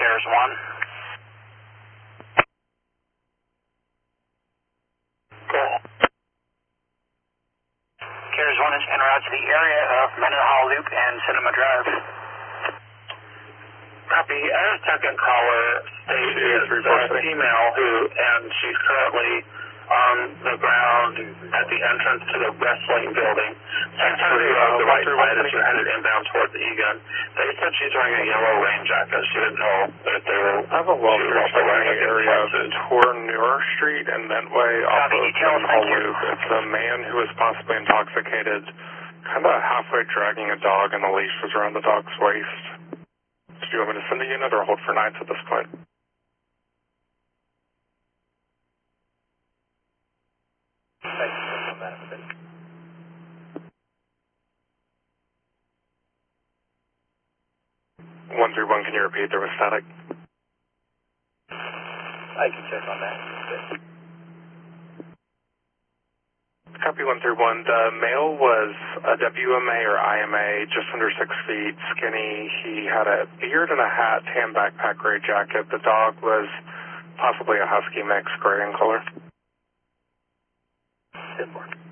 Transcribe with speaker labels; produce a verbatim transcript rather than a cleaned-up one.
Speaker 1: Cares one. Cool. Cares one is en route to the area of Mendenhall Loop and Cinema Drive. Copy. Our second caller is a female who, and she's currently on the ground at the entrance to the wrestling building. She's turning uh, the right side as you're headed inbound towards Egan. They said she's wearing a yellow rain jacket. She didn't know if they were.
Speaker 2: I have a welfare check in the area of Tourneur Street and Mentway off of Mendenhall Loop. It's a man who was possibly intoxicated, kind of halfway dragging a dog, and the leash was around the dog's waist. Do you want me to send a unit or hold for nights at this point? one three one, can you repeat? There was static.
Speaker 3: I can check on that.
Speaker 2: Copy one three one. The male was a W M A or I M A, just under six feet, skinny. He had a beard and a hat, tan backpack, gray jacket. The dog was possibly a husky mix, gray in color.
Speaker 3: ten four.